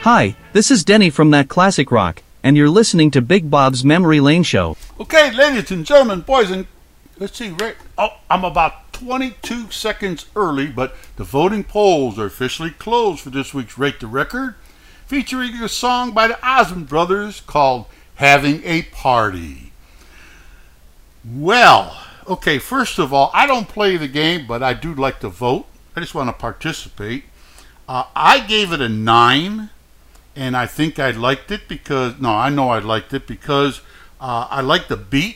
Hi, this is Denny from That Classic Rock, and you're listening to Big Bob's Memory Lane Show. Okay, ladies and gentlemen, boys and... Let's see, right... Oh, I'm about 22 seconds early, but the voting polls are officially closed for this week's Rate the Record, featuring a song by the Osmond Brothers called Having a Party. Well, okay, first of all, I don't play the game, but I do like to vote. I just want to participate. I gave it a 9, and I think I liked it because... No, I know I liked it because I like the beat.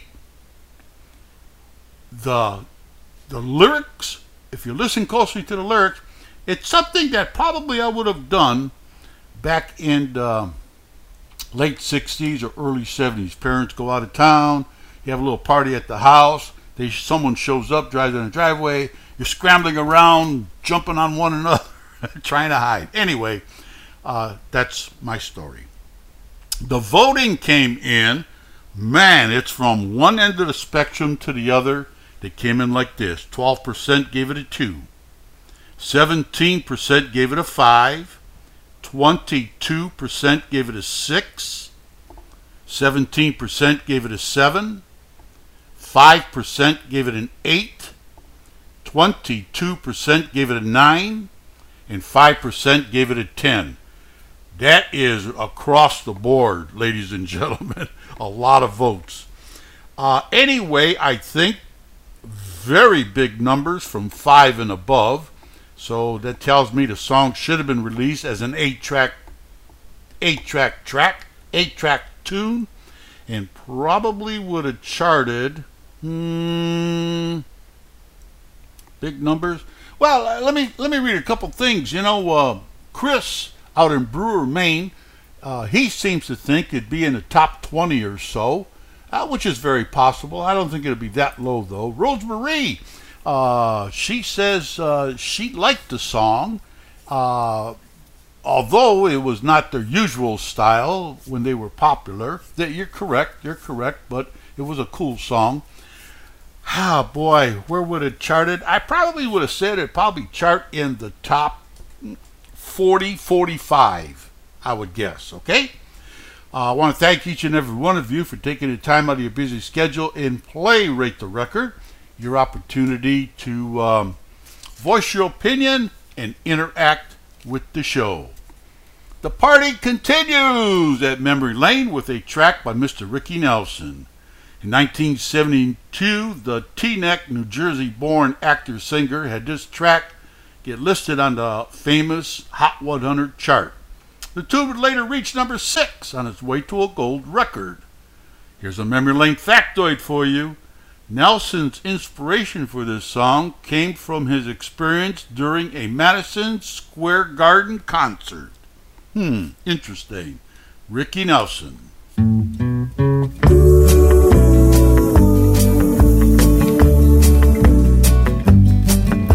The lyrics, if you listen closely to the lyrics, it's something that probably I would have done back in the late 60s or early 70s. Parents go out of town, you have a little party at the house, someone shows up, drives in the driveway, you're scrambling around, jumping on one another, trying to hide. Anyway, that's my story. The voting came in, man, it's from one end of the spectrum to the other. They came in like this. 12% gave it a 2. 17% gave it a 5. 22% gave it a 6. 17% gave it a 7. 5% gave it an 8. 22% gave it a 9. And 5% gave it a 10. That is across the board, ladies and gentlemen. A lot of votes. Anyway, I think very big numbers from 5 and above. So that tells me the song should have been released as an 8-track tune, and probably would have charted big numbers. Well, let me read a couple things. You know, Chris out in Brewer, Maine, he seems to think it'd be in the top 20 or so, which is very possible. I don't think it'll be that low, though. Rosemarie, she says she liked the song, although it was not their usual style when they were popular. You're correct, but it was a cool song. Ah, boy, where would it charted? I probably would have said it'd probably chart in the top 40, 45, I would guess, okay? I want to thank each and every one of you for taking the time out of your busy schedule and Rate the Record, your opportunity to voice your opinion and interact with the show. The party continues at Memory Lane with a track by Mr. Ricky Nelson. In 1972, the Teaneck, New Jersey-born actor-singer had this track get listed on the famous Hot 100 chart. The tune would later reach number 6 on its way to a gold record. Here's a Memory Lane factoid for you. Nelson's inspiration for this song came from his experience during a Madison Square Garden concert. Interesting. Ricky Nelson.